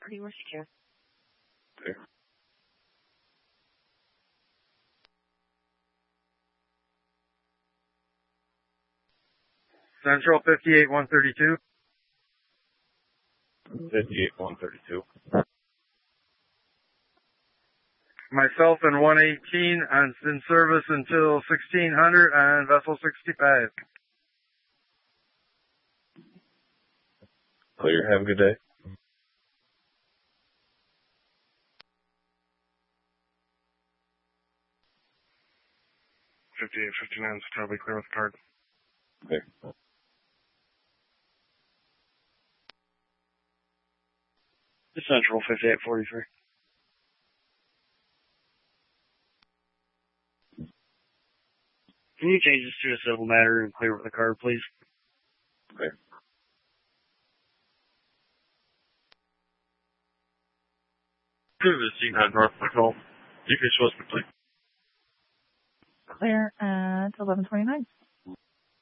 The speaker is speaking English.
property where she can. Okay. Central 58-132. 58-132. Myself and 118 and in service until 1600 and vessel 65. Clear. Have a good day. 58-59 is probably clear with the card. Okay. Central 58-43. Can you change this to a civil matter and clear with the card, please? Okay. Prove the C9 North Patrol. You can show us, please. Clear at 11:29.